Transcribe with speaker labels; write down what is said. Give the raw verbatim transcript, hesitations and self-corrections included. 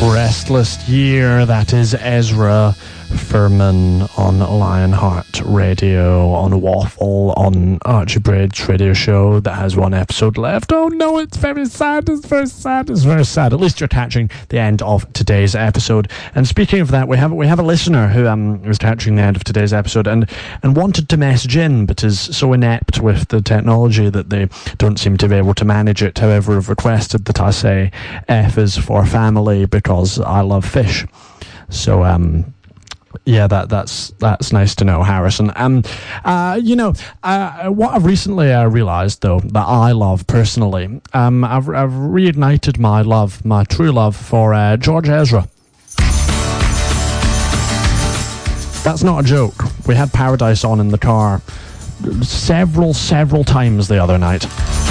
Speaker 1: Restless Year. That is Ezra Furman on Lionheart Radio, on Waffle, on Archie Bridge Radio Show that has one episode left. Oh no, it's very sad, it's very sad, it's very sad. At least you're catching the end of today's episode. And speaking of that, we have we have a listener who um was catching the end of today's episode and, and wanted to message in, but is so inept with the technology that they don't seem to be able to manage it. However, have requested that I say F is for family because I love fish. So, um... Yeah, that that's that's nice to know, Harrison. Um, uh, you know, uh, what I've recently uh, realised, though, that I love personally, um, I've I've reignited my love, my true love for uh, George Ezra. That's not a joke. We had Paradise on in the car several, several times the other night.